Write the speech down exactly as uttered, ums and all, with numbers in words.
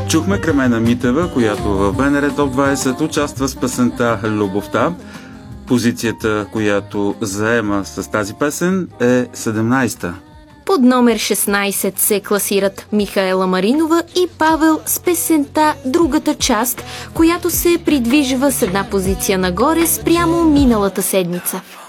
Чухме Кремена Митева, която в БНР Топ двайсет участва с песента "Любовта". Позицията, която заема с тази песен, е седемнайсета. Под номер шестнайсет се класират Михаела Маринова и Павел с песента "Другата част", която се придвижва с една позиция нагоре спрямо миналата седмица.